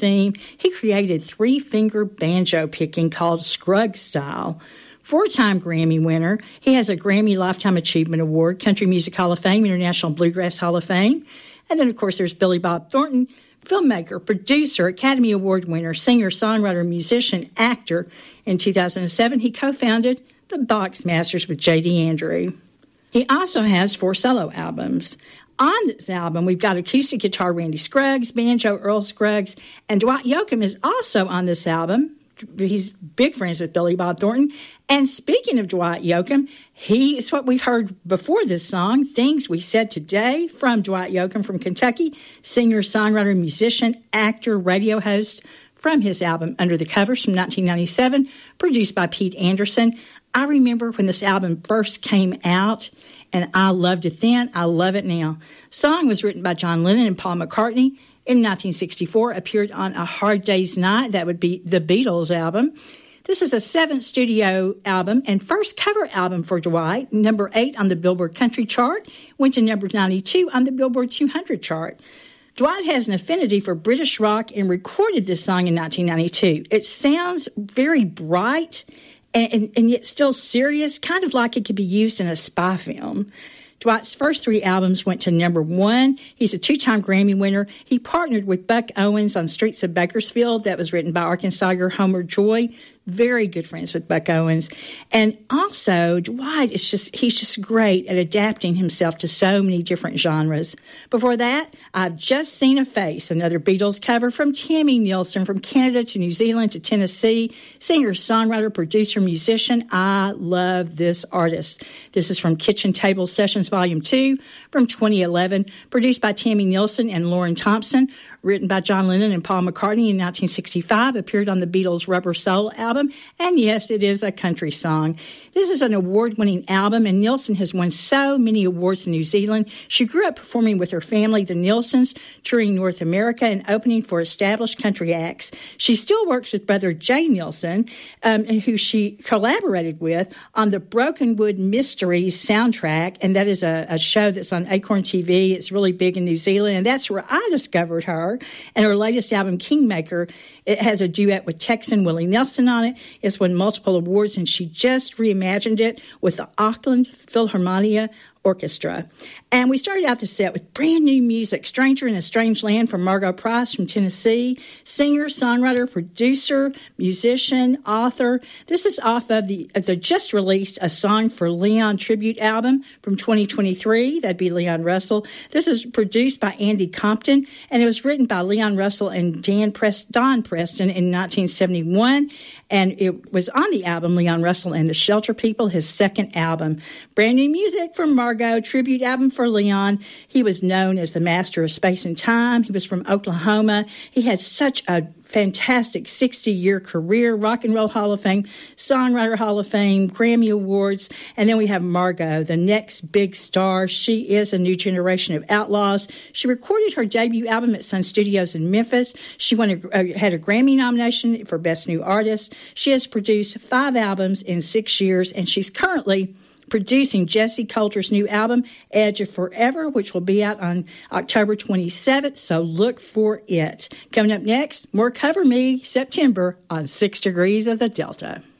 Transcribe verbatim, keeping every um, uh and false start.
theme, he created three-finger banjo picking called Scruggs Style. Four-time Grammy winner, he has a Grammy Lifetime Achievement Award, Country Music Hall of Fame, International Bluegrass Hall of Fame. And then, of course, there's Billy Bob Thornton, filmmaker, producer, Academy Award winner, singer, songwriter, musician, actor. In two thousand seven, he co-founded the Boxmasters with J D Andrew. He also has four solo albums. On this album, we've got acoustic guitar Randy Scruggs, banjo Earl Scruggs, and Dwight Yoakam is also on this album. He's big friends with Billy Bob Thornton. And speaking of Dwight Yoakam, he is what we heard before this song, Things We Said Today, from Dwight Yoakam from Kentucky, singer, songwriter, musician, actor, radio host, from his album Under the Covers from nineteen ninety-seven, produced by Pete Anderson. I remember when this album first came out, and I loved it then. I love it now. Song was written by John Lennon and Paul McCartney. In nineteen sixty-four, appeared on A Hard Day's Night. That would be the Beatles album. This is a seventh studio album and first cover album for Dwight. Number eight on the Billboard Country chart. Went to number ninety-two on the Billboard two hundred chart. Dwight has an affinity for British rock and recorded this song in nineteen ninety-two. It sounds very bright and, and, and yet still serious, kind of like it could be used in a spy film. Dwight's first three albums went to number one. He's a two-time Grammy winner. He partnered with Buck Owens on Streets of Bakersfield. That was written by Arkansas Homer Joy. Very good friends with Buck Owens. And also, Dwight is just, he's just great at adapting himself to so many different genres. Before that, I've Just Seen a Face, another Beatles cover from Tammy Nielsen, from Canada to New Zealand to Tennessee. Singer, songwriter, producer, musician. I love this artist. This is from Kitchen Table Sessions Volume two from twenty eleven, produced by Tammy Nielsen and Lauren Thompson, written by John Lennon and Paul McCartney in nineteen sixty-five, appeared on the Beatles' Rubber Soul album, and yes, it is a country song. This is an award-winning album, and Nielsen has won so many awards in New Zealand. She grew up performing with her family, the Nielsens, touring North America and opening for established country acts. She still works with brother Jay Nielsen, um, who she collaborated with on the Broken Wood Mysteries soundtrack, and that is a, a show that's on Acorn T V. It's really big in New Zealand, and that's where I discovered her. And her latest album, Kingmaker, it has a duet with Texan Willie Nelson on it. It's won multiple awards, and she just reimagined it with the Auckland Philharmonia Orchestra. And we started out the set with brand new music, Stranger in a Strange Land from Margot Price from Tennessee, singer, songwriter, producer, musician, author. This is off of the, the just released A Song for Leon tribute album from twenty twenty-three. That'd be Leon Russell. This is produced by Andy Compton, and it was written by Leon Russell and Dan Prest- Don Preston in nineteen seventy-one. And it was on the album Leon Russell and the Shelter People, his second album. Brand new music from Margot, tribute album for Leon. He was known as the master of space and time. He was from Oklahoma. He had such a fantastic sixty-year career, Rock and Roll Hall of Fame, Songwriter Hall of Fame, Grammy Awards. And then we have Margot, the next big star. She is a new generation of outlaws. She recorded her debut album at Sun Studios in Memphis. She won a, uh, had a Grammy nomination for Best New Artist. She has produced five albums in six years, and she's currently producing Jesse Coulter's new album, Edge of Forever, which will be out on October twenty-seventh, so look for it. Coming up next, more Cover Me, September on Six Degrees of the Delta.